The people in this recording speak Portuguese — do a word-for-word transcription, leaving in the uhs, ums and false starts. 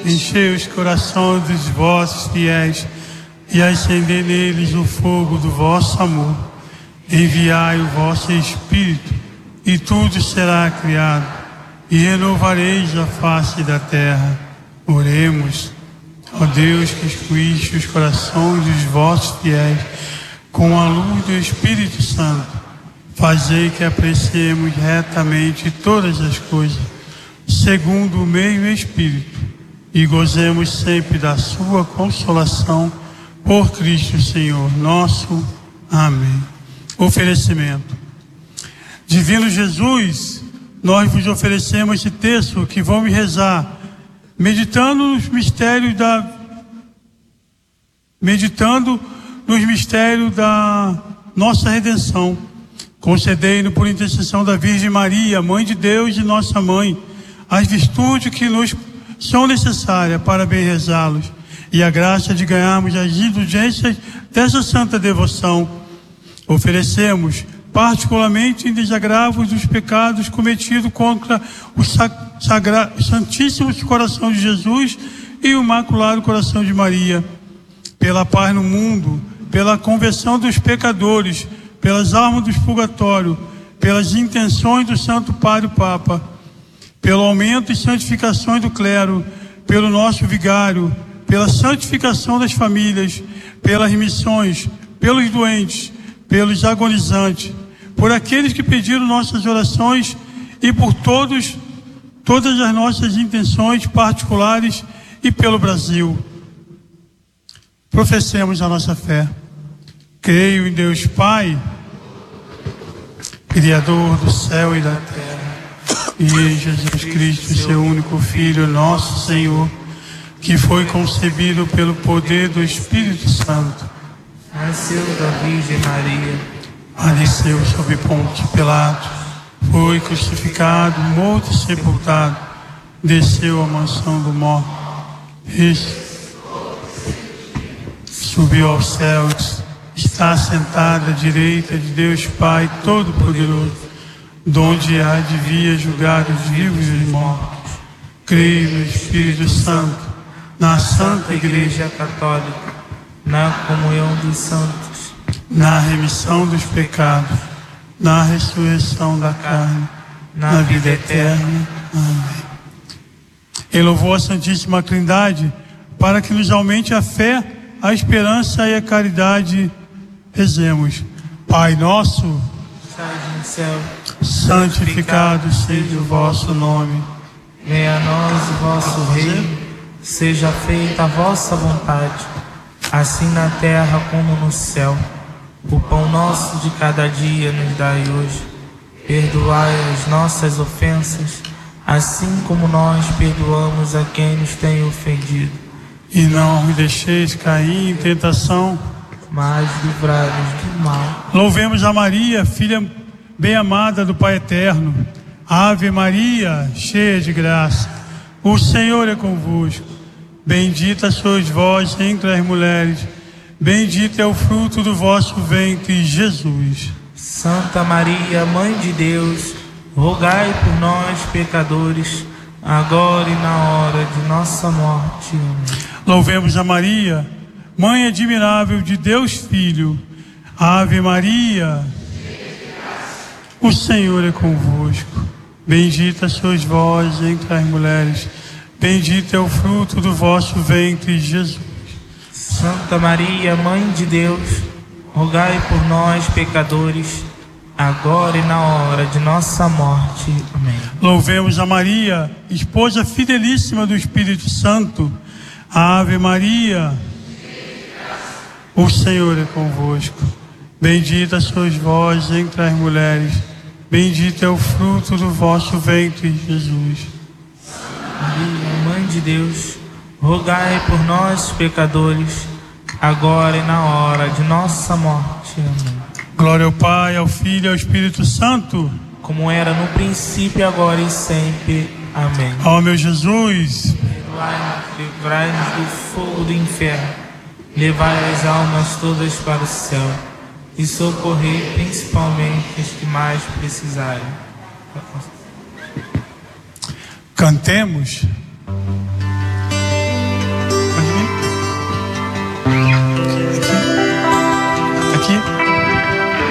enchei os corações dos vossos fiéis e acendei neles o fogo do vosso amor. Enviai o vosso Espírito e tudo será criado e renovareis a face da terra. Oremos. Ó Deus, que instruíste os corações dos vossos fiéis com a luz do Espírito Santo, fazei que apreciemos retamente todas as coisas, segundo o mesmo Espírito, e gozemos sempre da sua consolação, por Cristo Senhor nosso. Amém. Oferecimento. Divino Jesus, nós vos oferecemos esse texto que vamos rezar, meditando nos mistérios da meditando nos mistérios da nossa redenção. Concedei-nos, por intercessão da Virgem Maria, Mãe de Deus e nossa Mãe, as virtudes que nos são necessárias para bem rezá-los, e a graça de ganharmos as indulgências dessa santa devoção. Oferecemos, particularmente em desagravo dos pecados cometidos contra o sagra, Santíssimo Coração de Jesus e o Imaculado Coração de Maria, pela paz no mundo, pela conversão dos pecadores, pelas almas dos purgatórios, pelas intenções do Santo Padre Papa, pelo aumento e santificação do clero, pelo nosso vigário, pela santificação das famílias, pelas missões, pelos doentes, pelos agonizantes, por aqueles que pediram nossas orações e por todos, todas as nossas intenções particulares e pelo Brasil. Professemos a nossa fé. Creio em Deus Pai, Criador do céu e da terra, e em Jesus Cristo, seu único Filho, nosso Senhor, que foi concebido pelo poder do Espírito Santo. Nasceu da Virgem Maria, padeceu sob Ponte Pilatos, foi crucificado, morto e sepultado, desceu à mansão do morto, subiu aos céus, está sentado à direita de Deus Pai Todo-Poderoso, donde há de vir julgar os vivos e os mortos. Creio no Espírito Santo, na Santa Igreja Católica, na comunhão dos santos, na remissão dos pecados, na ressurreição da carne, na vida eterna. Amém. Em louvor à Santíssima Trindade, para que nos aumente a fé, a esperança e a caridade, rezemos. Pai nosso, que estás no céu, santificado seja o vosso nome. Venha a nós o vosso reino, seja feita a vossa vontade, assim na terra como no céu. O pão nosso de cada dia nos dai hoje. Perdoai as nossas ofensas, assim como nós perdoamos a quem nos tem ofendido. E não me deixeis cair em tentação, mas livrai-nos do mal. Louvemos a Maria, filha bem-amada do Pai Eterno. Ave Maria, cheia de graça, o Senhor é convosco. Bendita sois vós entre as mulheres, bendito é o fruto do vosso ventre, Jesus. Santa Maria, Mãe de Deus, rogai por nós, pecadores, agora e na hora de nossa morte. Amém. Louvemos a Maria, Mãe admirável de Deus Filho. Ave Maria, o Senhor é convosco. Bendita sois vós entre as mulheres, bendito é o fruto do vosso ventre, Jesus. Santa Maria, Mãe de Deus, rogai por nós, pecadores, agora e na hora de nossa morte. Amém. Louvemos a Maria, esposa fidelíssima do Espírito Santo. Ave Maria, o Senhor é convosco. Bendita sois vós entre as mulheres, bendito é o fruto do vosso ventre, Jesus. Maria, Mãe de Deus, rogai por nós, pecadores, agora e na hora de nossa morte. Amém. Glória ao Pai, ao Filho e ao Espírito Santo, como era no princípio, agora e sempre. Amém. Ó meu Jesus, perdoai-nos, livrai-nos do fogo do inferno, levai as almas todas para o céu e socorrei principalmente os que mais precisarem. Cantemos.